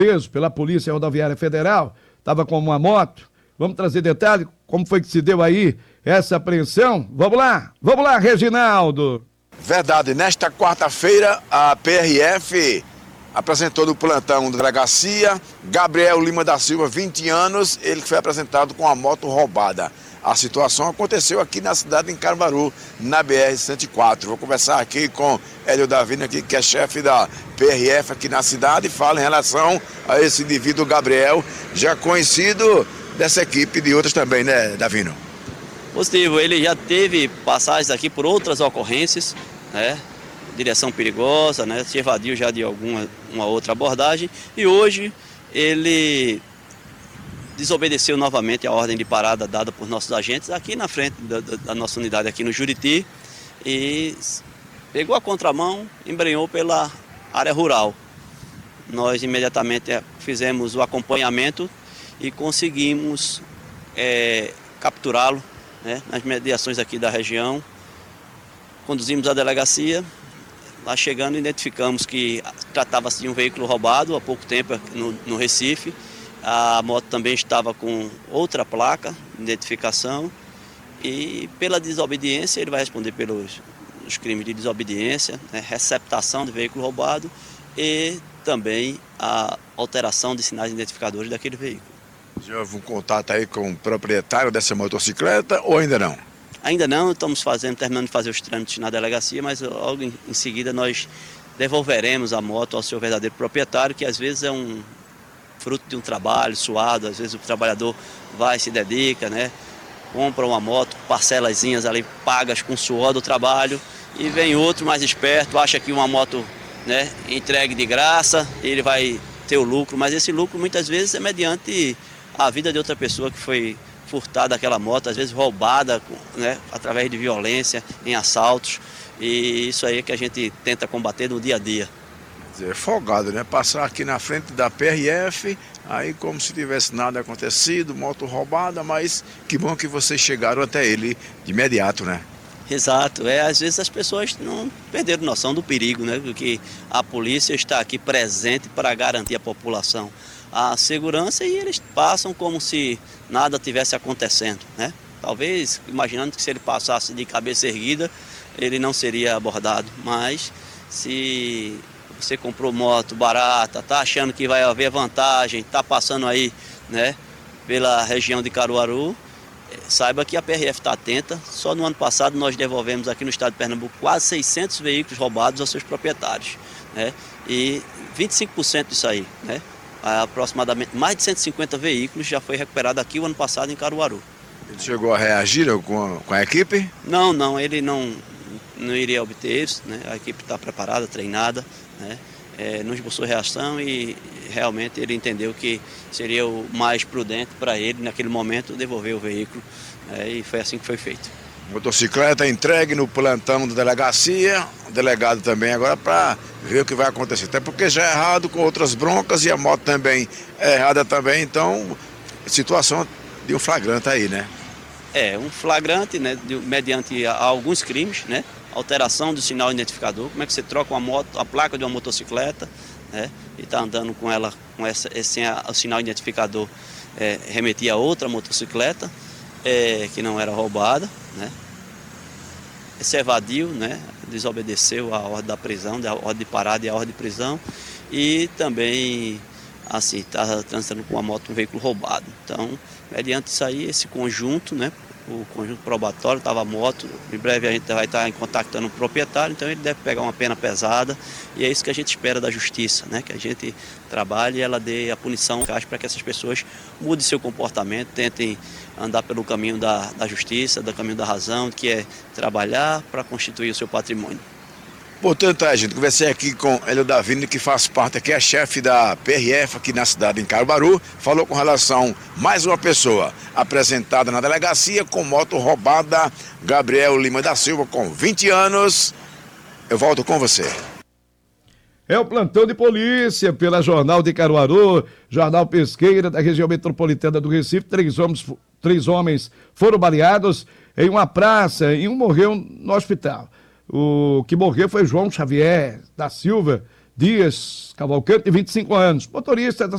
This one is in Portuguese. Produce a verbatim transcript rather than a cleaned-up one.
preso pela Polícia Rodoviária Federal, estava com uma moto. Vamos trazer detalhe, como foi que se deu aí essa apreensão? Vamos lá, vamos lá, Reginaldo. Verdade, nesta quarta-feira a P R F apresentou no plantão da delegacia Gabriel Lima da Silva, vinte anos, ele foi apresentado com a moto roubada. A situação aconteceu aqui na cidade de Caruaru, na B R cento e quatro. Vou conversar aqui com Hélio Davino, aqui, que é chefe da P R F aqui na cidade, e fala em relação a esse indivíduo Gabriel, já conhecido dessa equipe e de outras também, né, Davino? Positivo, ele já teve passagens aqui por outras ocorrências, né? Direção perigosa, né? Se evadiu já de alguma uma outra abordagem e hoje ele desobedeceu novamente a ordem de parada dada por nossos agentes aqui na frente da, da nossa unidade aqui no Juriti e pegou a contramão, embrenhou pela área rural. Nós imediatamente fizemos o acompanhamento e conseguimos é, capturá-lo, né, nas mediações aqui da região. Conduzimos a delegacia, lá chegando identificamos que tratava-se de um veículo roubado há pouco tempo no, no Recife. A moto também estava com outra placa de identificação e pela desobediência ele vai responder pelos os crimes de desobediência, né, receptação de veículo roubado e também a alteração de sinais identificadores daquele veículo. Já houve um contato aí com o proprietário dessa motocicleta ou ainda não? Ainda não, estamos fazendo, terminando de fazer os trâmites na delegacia, mas logo em, em seguida nós devolveremos a moto ao seu verdadeiro proprietário, que às vezes é um fruto de um trabalho suado, às vezes o trabalhador vai, se dedica, né, compra uma moto, parcelazinhas ali pagas com suor do trabalho, e vem outro mais esperto, acha que uma moto, né, entregue de graça, ele vai ter o lucro, mas esse lucro muitas vezes é mediante a vida de outra pessoa que foi furtada aquela moto, às vezes roubada, né, através de violência, em assaltos, e isso aí é que a gente tenta combater no dia a dia. Quer dizer, folgado, né? Passar aqui na frente da P R F, aí como se tivesse nada acontecido, moto roubada, mas que bom que vocês chegaram até ele de imediato, né? Exato, é, às vezes as pessoas não perderam noção do perigo, né? Porque a polícia está aqui presente para garantir a população a segurança e eles passam como se nada tivesse acontecendo, né? Talvez imaginando que se ele passasse de cabeça erguida, ele não seria abordado, mas se você comprou moto barata, tá achando que vai haver vantagem, tá passando aí, né, pela região de Caruaru, saiba que a P R F está atenta. Só no ano passado nós devolvemos aqui no estado de Pernambuco quase seiscentos veículos roubados aos seus proprietários, né? E vinte e cinco por cento disso aí, né? Aproximadamente mais de cento e cinquenta veículos já foi recuperado aqui o ano passado em Caruaru. Ele chegou a reagir com a, com a equipe? Não, não, ele não, não iria obter isso, né? A equipe está preparada, treinada, né? É, não esboçou reação e realmente ele entendeu que seria o mais prudente para ele, naquele momento, devolver o veículo, é, e foi assim que foi feito. Motocicleta entregue no plantão da delegacia, o delegado também agora para ver o que vai acontecer. Até porque já é errado com outras broncas e a moto também é errada também, então situação de um flagrante aí, né? É, um flagrante, né, de, mediante a, a alguns crimes, né? Alteração do sinal identificador, como é que você troca uma moto, a placa de uma motocicleta, né, e está andando com ela, com essa, sem a, o sinal identificador é, remetia a outra motocicleta, é, que não era roubada, né, se evadiu, né, desobedeceu a ordem da prisão, a ordem de parada e a ordem de prisão, e também, assim, está transitando com uma moto, um veículo roubado. Então, mediante isso aí, esse conjunto, né, o conjunto probatório, estava a moto, em breve a gente vai estar contactando o proprietário, então ele deve pegar uma pena pesada e é isso que a gente espera da justiça, né? Que a gente trabalhe e ela dê a punição para que essas pessoas mudem seu comportamento, tentem andar pelo caminho da, da justiça, do caminho da razão, que é trabalhar para constituir o seu patrimônio. Portanto, a gente conversei aqui com Hélio Davino, que faz parte aqui, é chefe da P R F aqui na cidade, em Caruaru, falou com relação a mais uma pessoa apresentada na delegacia com moto roubada, Gabriel Lima da Silva, com vinte anos. Eu volto com você. É o plantão de polícia pela Jornal de Caruaru, Jornal Pesqueira da região metropolitana do Recife. Três homens, três homens foram baleados em uma praça e um morreu no hospital. O que morreu foi João Xavier da Silva Dias Cavalcante, de vinte e cinco anos, motorista da